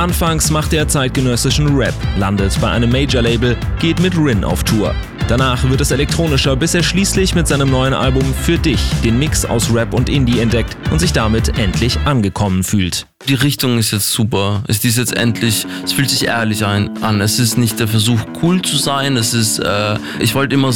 Anfangs macht er zeitgenössischen Rap, landet bei einem Major-Label, geht mit Rin auf Tour. Danach wird es elektronischer, bis er schließlich mit seinem neuen Album Für dich den Mix aus Rap und Indie entdeckt und sich damit endlich angekommen fühlt. Die Richtung ist jetzt super. Es ist jetzt endlich, es fühlt sich ehrlich an. Es ist nicht der Versuch, cool zu sein. Ich wollte immer